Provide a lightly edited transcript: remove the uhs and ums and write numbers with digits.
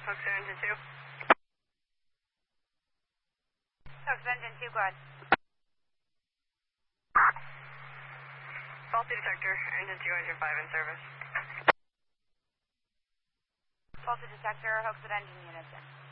Hoaxton engine 2. Hoaxton engine 2, go ahead. Faulty detector, engine 2, engine 5 in service. Faulty detector, Hoaxton engine units in.